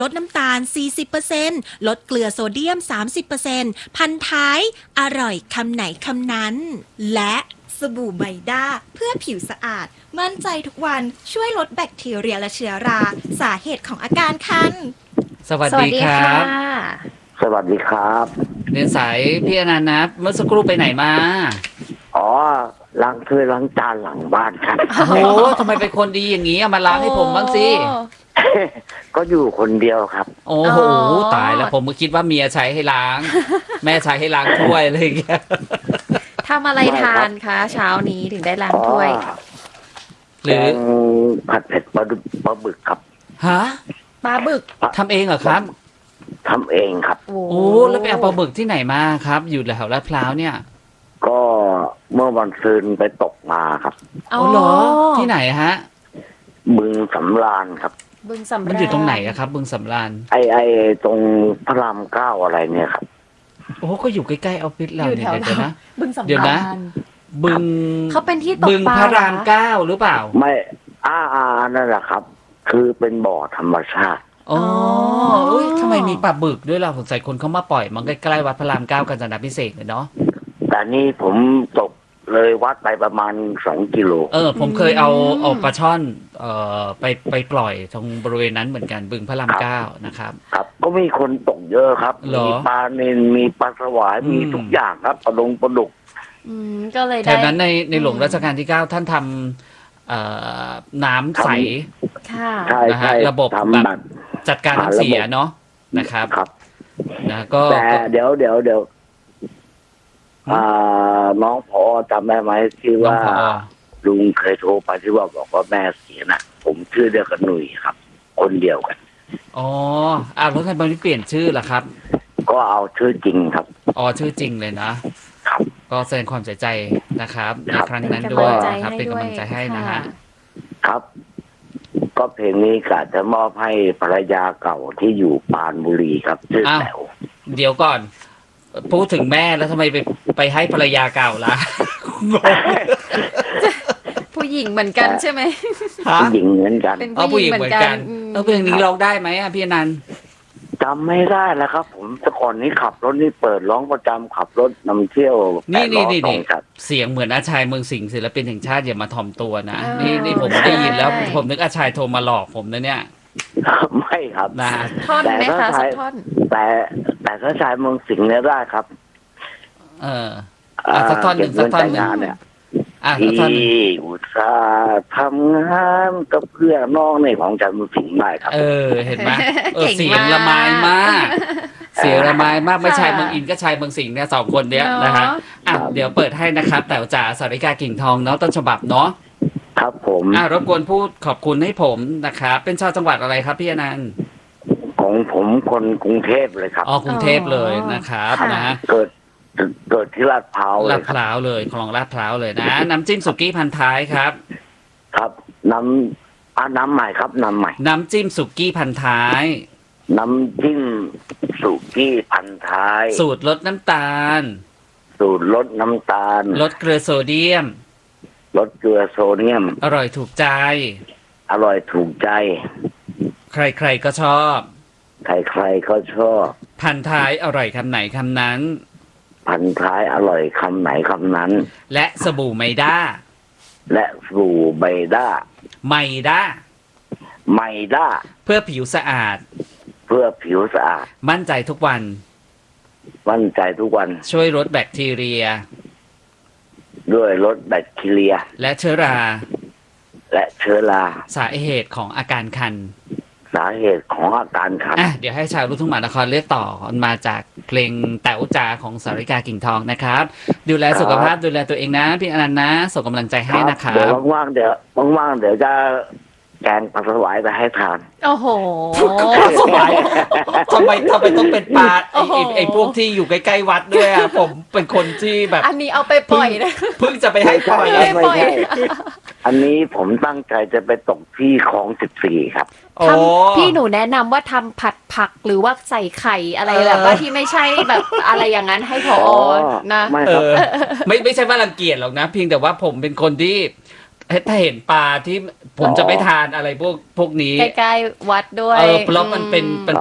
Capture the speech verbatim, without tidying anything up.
ลดน้ำตาล สี่สิบเปอร์เซ็นต์ ลดเกลือโซเดียม สามสิบเปอร์เซ็นต์ พันท้ายอร่อยคำไหนคำนั้นและสบู่ไบด้าเพื่อผิวสะอาดมั่นใจทุกวันช่วยลดแบคทีเรียและเชื้อราสาเหตุของอาการคันสวัสดีครับสวัสดีครับเรียนสายพี่อนันต์นะเมื่อสักครู่ไปไหนมาอ๋อล้างถ้วยล้างจานหลังบ้านครับโอ้โหทำไมเป็นคนดีอย่างนี้เอามาล้างให้ผมบ้างสิก็อยู่คนเดียวครับโอ้โหตายแล้วผมก็คิดว่าเมียใช้ให้ล้างแม่ใช้ให้ล้างถ้วยอะไรอย่างเงี้ยทำอะไรทานคะเช้านี้ถึงได้ล้างถ้วยหรือผัดเผ็ดปลาปลาบึกครับฮะปลาบึกทำเองเหรอครับทำเองครับโอ้แล้วไปเอาปลาบึกที่ไหนมาครับอยู่แถวลาดพร้าวเนี่ยก็เมื่อวันซืนไปตกมาครับอ๋อเหรอที่ไหนฮะบึงสำราญครับบึงสำราญมันอยู่ตรงไหนอะครับบึงสำราญไอไอตรงพระรามเก้าอะไรเนี่ยครับโอ้ก็อยู่ใกล้ๆออฟฟิศเราเนี่ยเดี๋ยวนะบึงสำราญเดี๋ยวนะบึงเขาเป็นที่ตกปลาบึงพระรามเก้าหรือเปล่าไม่อ้าอานั่นแหละครับคือเป็นบ่อธรรมชาติอ๋อทำไมมีปลาบึกด้วยล่ะสงสัยคนเขามาปล่อยมันใกล้ๆวัดพระรามเก้ากาญจนาภิเษกเลยเนาะแต่นี่ผมตกเลยวัดไปประมาณสองกิโลเออผมเคยเอาเอาปลาช่อนเอ่อไปไปปล่อยตรงบริเวณนั้นเหมือนกันบึงพระรามเก้านะครับครับก็มีคนตกเยอะครับมีปลาเนนมีปลาสวายมีทุกอย่างครับปลาดงปลาดุกก็เลยได้แถวนั้นในในหลวงรัชกาลที่เก้าท่านทำเอ่อน้ำใสนะฮะระบบแบบจัดการน้ำเสียเนาะนะครับครับนะก็แต่เดี๋ยวเดี๋ยวเดี๋ยวน้องพอจำได้ไหมที่ว่าลุงเคยโทรไปที่ว่าบอกว่าแม่เสียน่ะผมชื่อเดียวกับหนุ่ยครับคนเดียวกันอ๋ออ่าแล้วทำไมไม่เปลี่ยนชื่อล่ะครับก็เอาชื่อจริงครับอ๋อชื่อจริงเลยนะครับก็แสดงความเสียใจนะครับในครั้งนั้นด้วยนะครับเป็นกำลังใจให้นะฮะครับก็เพลงนี้กะจะมอบให้ภรรยาเก่าที่อยู่ปรานบุรีครับชื่อแต๋วเดี๋ยวก่อนพูดถึงแม่แล้วทำไมไปไปให้ภรรยาเก่าล่ะผู้หญิงเหมือนกันใช่ไหมผู้หญิงเหมือนกันเป็นผู้หญิงเหมือนกันแล้วเพลงนี้ร้องได้ไหมอ่ะพี่อนันต์จำไม่ได้แล้วครับผมแต่ก่อนนี้ขับรถนี่เปิดร้องประจำขับรถนำเที่ยวนี่นี่นี่เสียงเหมือนอาชัยเมืองสิงห์ศิลปินแห่งชาติอย่ามาถ่อมตัวนะนี่นี่ผมได้ยินแล้วผมนึกอาชัยโทรมาหลอกผมนะเนี่ยไม่ครับนะท่อนไหมคะสักท่อนแต่แต่ถ้าชายเมืองสิงห์เนี่ยได้ครับเออสักท่อนหนึ่งสักท่อนหนึ่งเนี่ยที่อุตส่าห์ทำงานกับเพื่อนน้องในของจันทร์มือสิงห์ได้ครับเออเห็นไหมเออเสียงละไมมากเสียงละไมมากไม่ใช่เมืองอินก็ชายเมืองสิงห์เนี่ยสองคนเนี้ยนะฮะอ่ะเดี๋ยวเปิดให้นะครับแต่จ่าสาริกากิ่งทองเนาะต้นฉบับเนาะครับผมอ่ารบกวนพูดขอบคุณให้ผมนะครับเป็นชาวจังหวัดอะไรครับพี่อนันต์ของผมคนกรุงเทพเลยครับอ๋อกรุงเทพเลยนะครับนะเกิดเกิดที่ลาดพร้าวลาดพร้าวเลยคลองลาดพร้าวเลยนะน้ำจิ้มสุกี้พันท้ายครับครับน้ำอ่าน้ำใหม่ครับน้ำใหม่น้ำจิ้มสุกี้พันท้ายน้ำจิ้มสุกี้พันท้ายสูตรลดน้ำตาลสูตรลดน้ำตาลลดเกลือโซเดียมลดเกลือโซเดียมอร่อยถูกใจอร่อยถูกใจใครๆก็ชอบใครๆก็ชอบพันท้ายอร่อยคำไหนคำนั้นพันท้ายอร่อยคำไหนคำนั้นและสบู่ไมด้าและสบู่ไมด้าไมด้าไมด้าเพื่อผิวสะอาดเพื่อผิวสะอาดมั่นใจทุกวันมั่นใจทุกวันช่วยลดแบคทีเรียด้วยลดแบคทีเรียและเชื้อราและเชื้อราสาเหตุของอาการคันสาเหตุของอาการคันอ่ะเดี๋ยวให้ชาวลูกทุ่งมหานครเลือกต่อมาจากเพลงแต๋วจ๋าของสาริกากิ่งทองนะครับดูแลสุขภาพดูแลตัวเองนะพี่อนันต์นะส่งกำลังใจให้นะครับเดี๋ยวว่างๆเดี๋ยวว่างๆเดี๋ยวจะแกงปลาสวายไปให้ทานโอ้โหปลาสวายทำไมทำไมต้องเป็นปลาไอ้ไอ้พวกที่อยู่ใกล้ๆวัดด้วยอ่ะผมเป็นคนที่แบบอันนี้เอาไปปล่อยนะเพิ่งจะไปให้ปล่อยไม่ใช่อันนี้ผมตั้งใจจะไปตกที่คลองสิบสี่ครับพี่หนูแนะนำว่าทำผัดผักหรือว่าใส่ไข่อะไรแบบว่าที่ไม่ใช่แบบอะไรอย่างนั้นให้พอนะไม่ไม่ไม่ใช่ว่ารังเกียจหรอกนะเพียงแต่ว่าผมเป็นคนที่ถ้าเห็นปลาที่ผมจะไม่ทานอะไรพวกพวกนี้ใกล้ๆวัดด้วยเออเพราะมันเป็นมัน